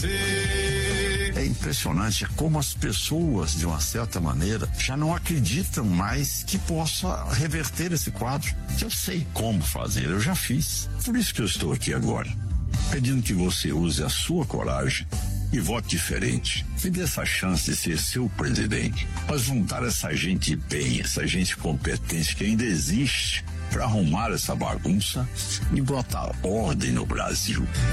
É impressionante como as pessoas, de uma certa maneira, já não acreditam mais que possa reverter esse quadro. Eu sei como fazer, eu já fiz. Por isso que eu estou aqui agora, pedindo que você use a sua coragem e vote diferente. Me dê essa chance de ser seu presidente. Mas juntar essa gente bem, essa gente competente que ainda existe para arrumar essa bagunça e botar ordem no Brasil.